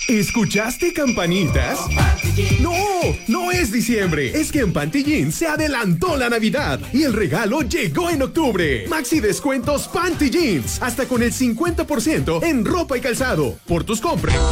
¿Escuchaste campanitas? No, no es diciembre. Es que en Panty Jeans se adelantó la Navidad y el regalo llegó en octubre. Maxi descuentos Panty Jeans, hasta con el 50% en ropa y calzado. Por tus compras.